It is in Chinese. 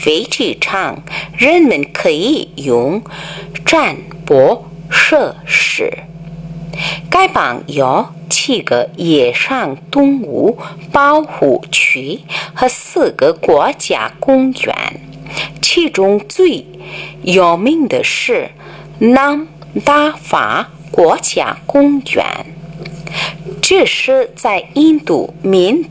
飞机场，人们可以用占卜设施。该邦有7个野生动物保护区和4个国家公园，其中最有名的是南大法国家公园。这是在印度民